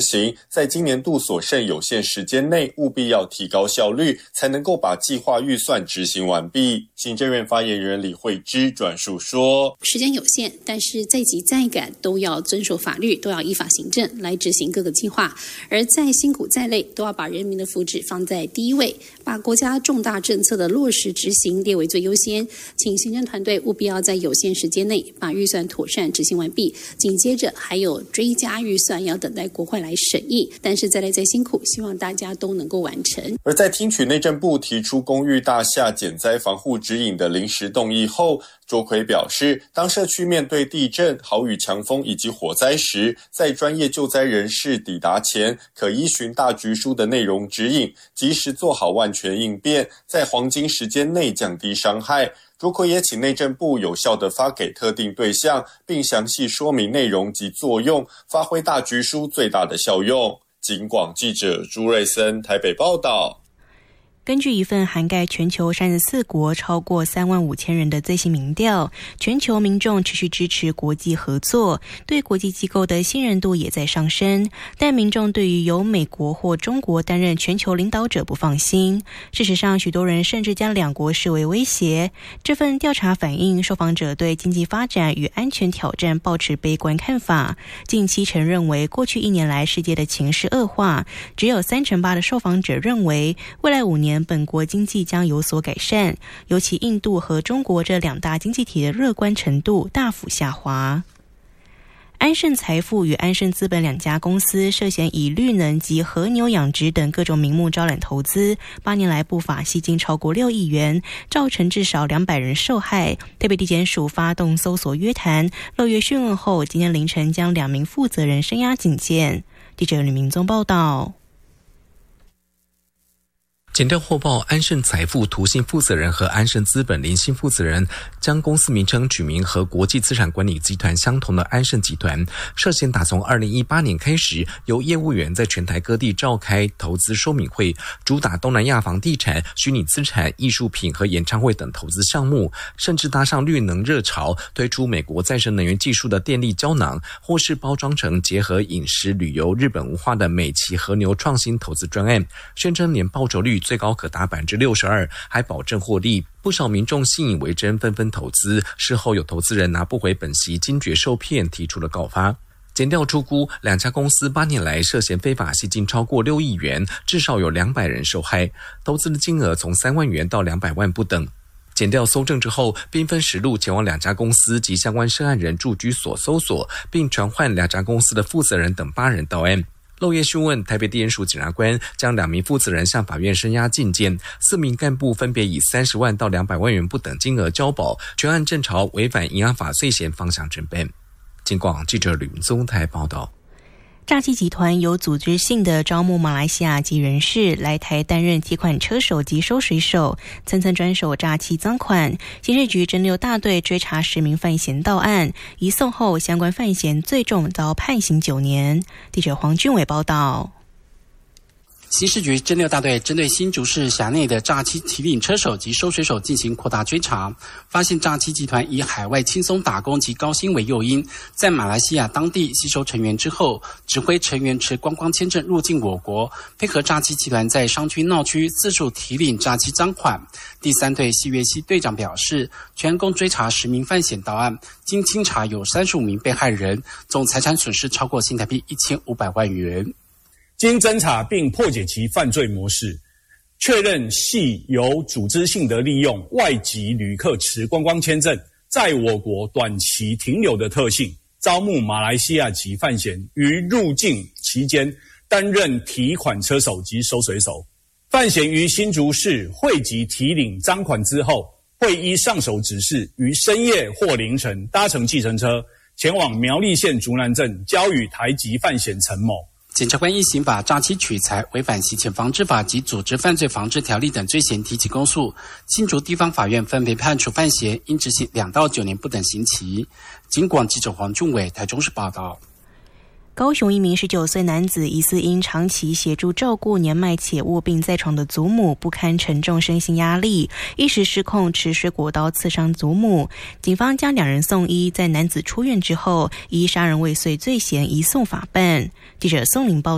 行，在今年度所剩有限时间内务必要提高效率，才能够把计划预算执行完毕。行政院发言人李惠芝转述说， 时间有限，但是再急再赶都要遵守法律，都要依法行政来执行各个计划，而再辛苦再累都要把人民的福祉放在第一位，把国家重大政策的落实执行列为最优先。请行政团队务必要在有限时间内把预算妥善执行完毕，紧接着还有追加预算要等待国会来审议，但是再累再辛苦，希望大家都能够完成。 而在听取内政部提出公寓大厦减灾防护指引的临时动议后，卓奎表示，当社区面对地震、豪雨、强风以及火灾时，在专业救灾人士抵达前，可依循大局书的内容指引，及时做好万全应变，在黄金时间内降低伤害。卓奎也请内政部有效地发给特定对象，并详细说明内容及作用，发挥大局书最大的效用。警广记者朱瑞森台北报道。 根据一份涵盖全球34国超过35000人的最新民调，全球民众持续支持国际合作，对国际机构的信任度也在上升，但民众对于由美国或中国担任全球领导者不放心。事实上，许多人甚至将两国视为威胁。这份调查反映，受访者对经济发展与安全挑战抱持悲观看法，近70%认为过去1年来世界的情势恶化，只有38%的受访者认为未来5年本国经济将有所改善，尤其印度和中国这两大经济体的乐观程度大幅下滑。安盛财富与安盛资本两家公司涉嫌以绿能及和牛养殖等各种名目招揽投资，8年来不法吸金超过6亿元，造成至少200人受害。台北地检署发动搜索约谈，6月讯问后，今天凌晨将2名负责人声押警戒。记者吕明宗报道。 检调获报，安盛财富涂姓负责人和安盛资本林姓负责人将公司名称取名和国际资产管理集团相同的安盛集团，涉嫌打从2018年开始，由业务员在全台各地召开投资说明会，主打东南亚房地产、虚拟资产、艺术品和演唱会等投资项目，甚至搭上绿能热潮，推出美国再生能源技术的电力胶囊，或是包装成结合饮食、旅游、日本文化的美骑和牛创新投资专案，宣称年报酬率最高可达 62%， 还保证获利。不少民众信以为真，纷纷投资。事后有投资人拿不回本息，惊觉受骗，提出了告发。检调初估，两家公司8年来涉嫌非法吸金超过6亿元，至少有200人受害，投资的金额从3万元到200万不等。检调搜证之后，兵分10路前往两家公司及相关涉案人住居所搜索，并传唤两家公司的负责人等8人到案。漏夜讯问，台北地检署检察官将2名负责人向法院声押禁见，4名干部分别以30万到200万元不等金额交保，全案正朝违反营养法罪嫌方向侦办。警广记者吕明宗台报道。 诈欺集团有组织性的招募马来西亚籍人士来台担任提款车手及收水手，层层转手诈欺赃款。刑事局侦6大队追查10名犯嫌到案，移送后相关犯嫌最重遭判刑9年。记者黄俊伟报道。 刑事局侦6大队针对新竹市辖内的诈欺提领车手及收水手进行扩大追查，发现诈欺集团以海外轻松打工及高薪为诱因，在马来西亚当地吸收成员之后，指挥成员持观光签证入境我国，配合诈欺集团在商区闹区四处提领诈欺赃款。第3队系月系队长表示，全案共追查10名犯嫌到案，经清查有35名被害人，总财产损失超过新台币1500万元。 经侦查并破解其犯罪模式，确认系有组织性的利用外籍旅客持观光签证在我国短期停留的特性，招募马来西亚籍犯嫌于入境期间担任提款车手及收水手。犯嫌于新竹市汇集提领赃款之后，会依上手指示于深夜或凌晨搭乘计程车前往苗栗县竹南镇交予台籍犯嫌陈某。 检察官依刑法诈欺取财、违反洗钱防治法及组织犯罪防治条例等罪嫌提起公诉，新竹地方法院分别判处犯嫌应执行2到9年不等刑期。警广记者黄俊伟台中市报道。 高雄一名19岁男子疑似因长期协助照顾年迈且卧病在床的祖母，不堪沉重身心压力，一时失控持水果刀刺伤祖母。警方将2人送医，在男子出院之后，以杀人未遂罪嫌移送法办。记者宋林报道。